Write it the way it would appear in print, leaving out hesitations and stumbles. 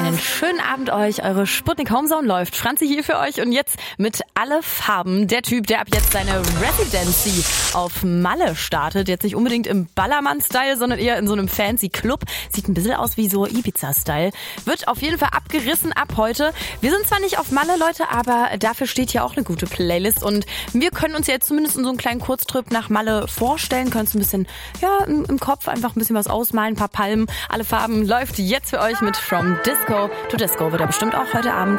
Einen schönen Abend euch. Eure Sputnik Homezone läuft. Franzi hier für euch und jetzt mit alle Farben. Der Typ, der ab jetzt seine Residency auf Malle startet. Jetzt nicht unbedingt im Ballermann-Style, sondern eher in so einem fancy Club. Sieht ein bisschen aus wie so Ibiza-Style. Wird auf jeden Fall abgerissen ab heute. Wir sind zwar nicht auf Malle, Leute, aber dafür steht hier auch eine gute Playlist. Und wir können uns jetzt zumindest in so einen kleinen Kurztrip nach Malle vorstellen. Könnt ein bisschen, im Kopf einfach ein bisschen was ausmalen. Ein paar Palmen. Alle Farben läuft jetzt für euch mit From Disco to Disco. Wird er bestimmt auch heute Abend.